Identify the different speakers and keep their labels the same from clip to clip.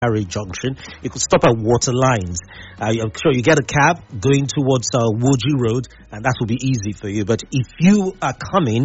Speaker 1: GRA Junction. You could stop at Water Lines. I'm sure you get a cab going towards Woji Road, and that will be easy for you. But if you are coming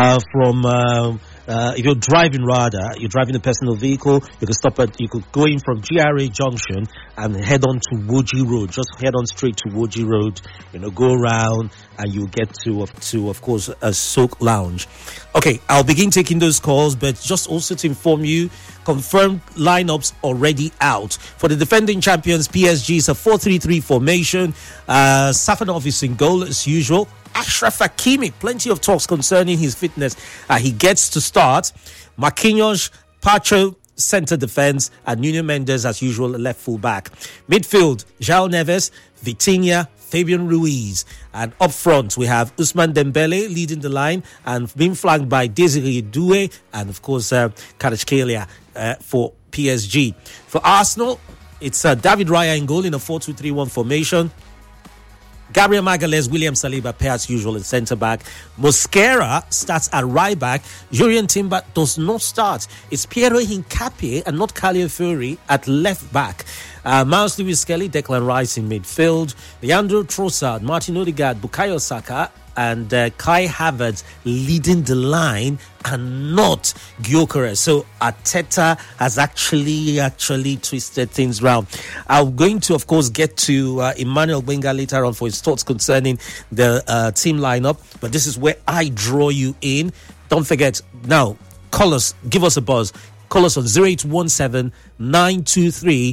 Speaker 1: from if you're driving you're driving a personal vehicle, you could go in from GRA Junction and head on to Woji Road. Just head on straight to Woji Road, go around, and you'll get to of course, a Soak Lounge. Okay, I'll begin taking those calls, but just also to inform you, confirmed lineups already out. For the defending champions, PSG is a 4-3-3 formation. Safanov is in goal as usual. Achraf Hakimi, plenty of talks concerning his fitness. He gets to start. Marquinhos, Pacho, centre defence, and Nuno Mendes, as usual, left full back. Midfield, João Neves, Vitinha, Fabian Ruiz. And up front, we have Ousmane Dembele leading the line and being flanked by Desiree Doué and, of course, Kvaratskhelia for PSG. For Arsenal, it's David Raya in goal in a 4-2-3-1 formation. Gabriel Magalhaes, William Saliba pair as usual in centre-back. Mosquera starts at right-back. Jurrien Timber does not start. It's Piero Hincapié and not Calafiori at left-back. Miles Lewis-Skelly, Declan Rice in midfield. Leandro Trossard, Martin Odegaard, Bukayo Saka, and Kai Havertz leading the line and not Gyökeres. So Arteta has actually twisted things round. I'm going to, of course, get to Emmanuel Gbenga later on for his thoughts concerning the team lineup. But this is where I draw you in. Don't forget, now, call us, give us a buzz. Call us on 0817 923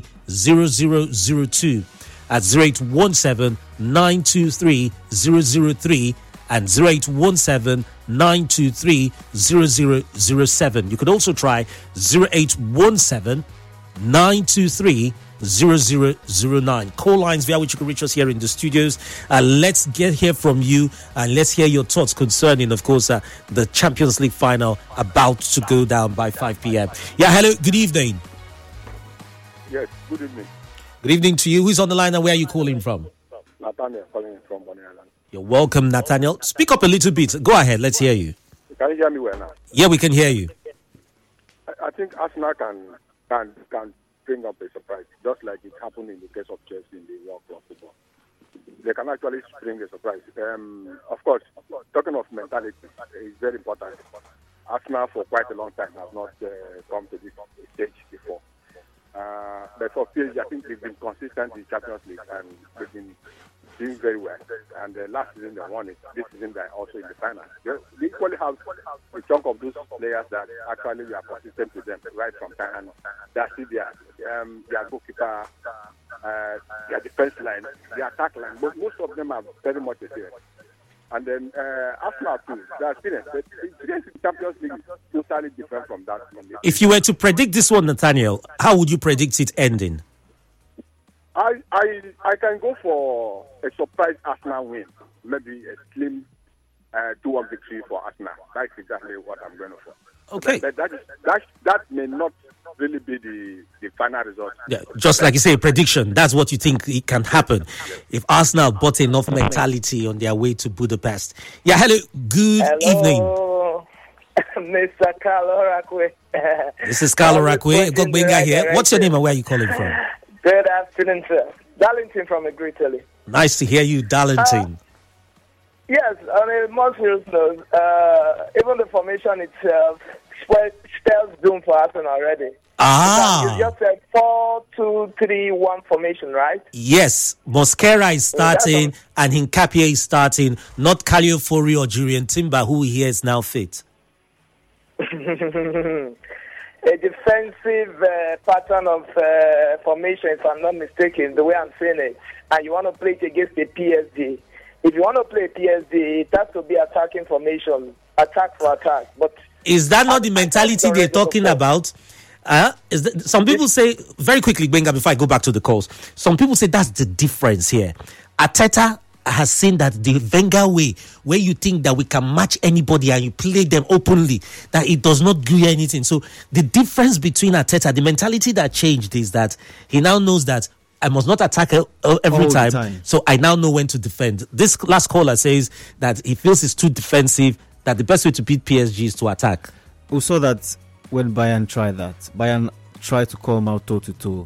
Speaker 1: 0002 at 0817 923 003 and 0817 923 0007. You could also try 0817 923 0009. Call lines via which you can reach us here in the studios. Let's hear from you and let's hear your thoughts concerning, of course, the Champions League final about to go down by 5 p.m. Yeah, hello, good evening.
Speaker 2: Yes, good evening.
Speaker 1: Good evening to you. Who's on the line and where are you calling from?
Speaker 2: Nathaniel calling from Bonny Island.
Speaker 1: You're welcome, Nathaniel. Speak up a little bit. Go ahead, let's hear you.
Speaker 2: Can you hear me well now?
Speaker 1: Yeah, we can hear you.
Speaker 2: I think Arsenal can bring up a surprise, just like it happened in the case of Chelsea in the World Cup football. They can actually bring a surprise. Of course, talking of mentality is very important. Arsenal for quite a long time have not come to this stage before. But for PSG, I think they've been consistent in Champions League and they've been doing very well. And last season they won it. This season they're also in the final. They equally have a chunk of those players that actually we are consistent with them right from time. And that's their goalkeeper, their defense line, their attack line. But most of them are very much the same. And then Arsenal too, their experience. The experience in Champions League is totally different from that.
Speaker 1: If you were to predict this one, Nathaniel, how would you predict it ending?
Speaker 2: I can go for a surprise Arsenal win. Maybe a slim 2-1 victory for Arsenal. That's exactly what I'm going for.
Speaker 1: Okay.
Speaker 2: But that may not really be the final result.
Speaker 1: Yeah, just like you say, a prediction. That's what you think it can happen.
Speaker 2: Yes.
Speaker 1: If Arsenal bought enough mentality on their way to Budapest. Yeah, hello. Good evening.
Speaker 3: Mr. Carlo Rakwe.
Speaker 1: This is Carlo Rakwe. Gbenga here. What's your name and where are you calling from?
Speaker 3: Good afternoon, sir. Darlington from Italy.
Speaker 1: Nice to hear you, Darlington.
Speaker 3: Yes, on a more serious note, even the formation itself spells doom for Arsenal already. You just said 4-2-3-1 formation, right?
Speaker 1: Yes, Mosquera is starting and Hincapié is starting, not Calafiori or Jurrien Timber, who here is now fit.
Speaker 3: A defensive pattern of formation, if I'm not mistaken, the way I'm saying it. And you want to play it against the PSG. If you want to play PSG, it has to be attacking formation, attack for attack. But
Speaker 1: is that not the mentality they're talking about? Some people say, very quickly, Gbenga, before I go back to the calls, some people say that's the difference here. Arteta has seen that the Wenger way, where you think that we can match anybody and you play them openly, that it does not do anything. So the difference between Arteta, the mentality that changed is that he now knows that I must not attack every time. So I now know when to defend. This last caller says that he feels it's too defensive, that the best way to beat PSG is to attack.
Speaker 4: We saw that when Bayern tried that. Bayern tried to call him out toe-to-toe.